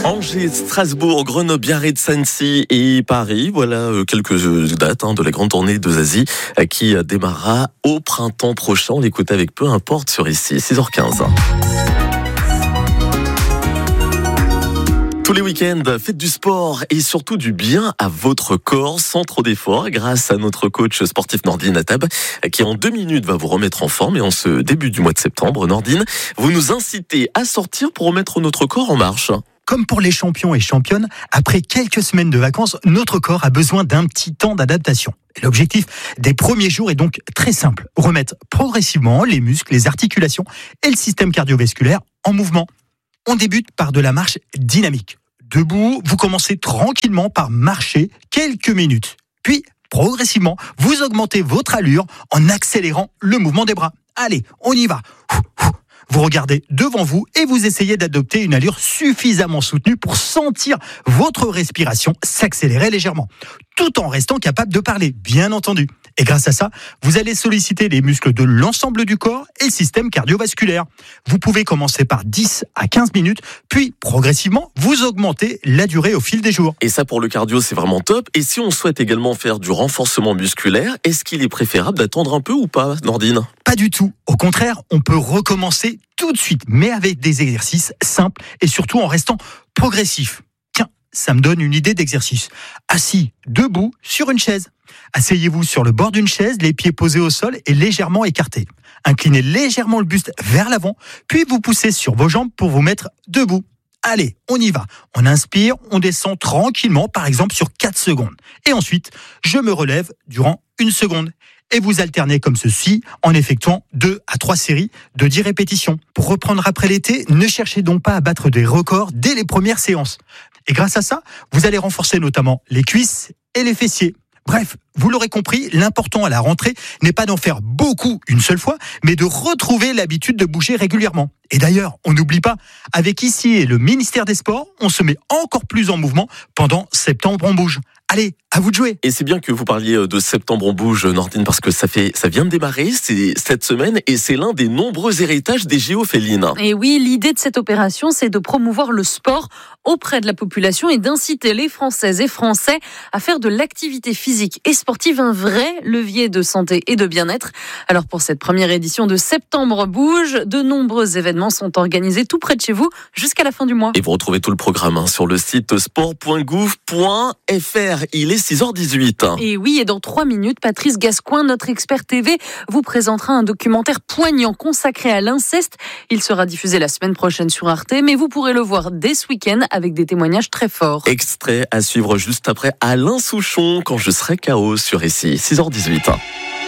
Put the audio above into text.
Angers, Strasbourg, Grenoble, Biarritz, Annecy et Paris. Voilà quelques dates de la grande tournée de Zazie qui démarrera au printemps prochain. On l'écoute avec Peu importe sur ici, 6h15. Tous les week-ends, faites du sport et surtout du bien à votre corps sans trop d'efforts grâce à notre coach sportif Nordine Atab qui en 2 minutes va vous remettre en forme. Et en ce début du mois de septembre, Nordine, vous nous incitez à sortir pour remettre notre corps en marche. Comme pour les champions et championnes, après quelques semaines de vacances, notre corps a besoin d'un petit temps d'adaptation. Et l'objectif des premiers jours est donc très simple. Remettre progressivement les muscles, les articulations et le système cardiovasculaire en mouvement. On débute par de la marche dynamique. Debout, vous commencez tranquillement par marcher quelques minutes. Puis, progressivement, vous augmentez votre allure en accélérant le mouvement des bras. Allez, on y va. Vous regardez devant vous et vous essayez d'adopter une allure suffisamment soutenue pour sentir votre respiration s'accélérer légèrement, tout en restant capable de parler, bien entendu. Et grâce à ça, vous allez solliciter les muscles de l'ensemble du corps et le système cardiovasculaire. Vous pouvez commencer par 10 à 15 minutes, puis progressivement, vous augmentez la durée au fil des jours. Et ça, pour le cardio, c'est vraiment top. Et si on souhaite également faire du renforcement musculaire, est-ce qu'il est préférable d'attendre un peu ou pas, Nordine ? Pas du tout. Au contraire, on peut recommencer tout de suite, mais avec des exercices simples et surtout en restant progressif. Tiens, ça me donne une idée d'exercice. Assis, debout, sur une chaise. Asseyez-vous sur le bord d'une chaise, les pieds posés au sol et légèrement écartés. Inclinez légèrement le buste vers l'avant, puis vous poussez sur vos jambes pour vous mettre debout. Allez, on y va. On inspire, on descend tranquillement, par exemple sur 4 secondes. Et ensuite, je me relève durant 1 seconde. Et vous alternez comme ceci en effectuant 2 à 3 séries de 10 répétitions. Pour reprendre après l'été, ne cherchez donc pas à battre des records dès les premières séances. Et grâce à ça, vous allez renforcer notamment les cuisses et les fessiers. Bref, vous l'aurez compris, l'important à la rentrée n'est pas d'en faire beaucoup une seule fois, mais de retrouver l'habitude de bouger régulièrement. Et d'ailleurs, on n'oublie pas, avec ici et le ministère des Sports, on se met encore plus en mouvement pendant Septembre on bouge. Allez, à vous de jouer. Et c'est bien que vous parliez de Septembre on bouge, Nordine, parce que ça vient de démarrer, c'est cette semaine, et c'est l'un des nombreux héritages des JO félines. Et oui, l'idée de cette opération, c'est de promouvoir le sport auprès de la population et d'inciter les Françaises et Français à faire de l'activité physique et sportive un vrai levier de santé et de bien-être. Alors pour cette première édition de Septembre bouge, de nombreux événements sont organisés tout près de chez vous jusqu'à la fin du mois. Et vous retrouvez tout le programme sur le site sport.gouv.fr. Il est 6h18. Et oui, et dans 3 minutes, Patrice Gascoin, notre expert TV, vous présentera un documentaire poignant consacré à l'inceste. Il sera diffusé la semaine prochaine sur Arte, mais vous pourrez le voir dès ce week-end avec des témoignages très forts. Extrait à suivre juste après Alain Souchon, quand je serai KO sur ici, 6h18.